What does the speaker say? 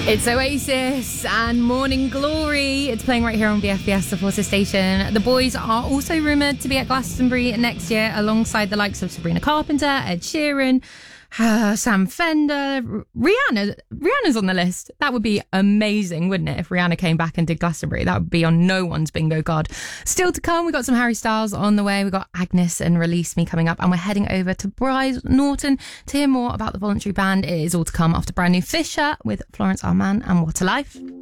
It's Oasis and Morning Glory. It's playing right here on VFBS, the Forces station. The boys are also rumoured to be at Glastonbury next year alongside the likes of Sabrina Carpenter, Ed Sheeran, Sam Fender, Rihanna. Rihanna's on the list. That would be amazing, wouldn't it, if Rihanna came back and did Glastonbury? That would be on no one's bingo card. Still to come, we got some Harry Styles on the way. We got Agnes and Release Me coming up, and we're heading over to Bryce Norton to hear more about the voluntary band. It is all to come after brand new Fisher with Florence Arman and What a Life.